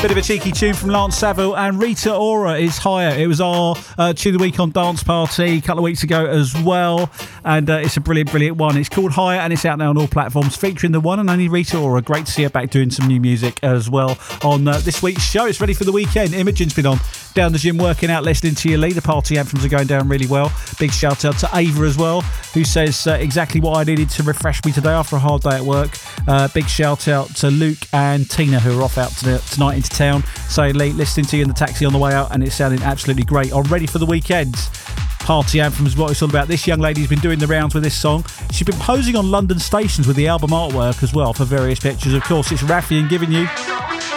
Bit of a cheeky tune from Lance Saville, and Rita Ora is Higher. It was our Tune of the Week on Dance Party a couple of weeks ago as well, and it's a brilliant one. It's called Higher, and it's out now on all platforms, featuring the one and only Rita Ora. Great to see her back doing some new music as well on this week's show. It's ready for the weekend. Imogen's been on down the gym working out, listening to your lead. The party anthems are going down really well. Big shout out to Ava as well, who says exactly what I needed to refresh me today after a hard day at work. Big shout out to Luke and Tina, who are off out tonight into town. Say, Lee, listening to you in the taxi on the way out, and it's sounding absolutely great. I'm ready for the weekend. Party anthem is what it's all about. This young lady's been doing the rounds with this song. She's been posing on London stations with the album artwork as well for various pictures. Of course, it's Raffian giving you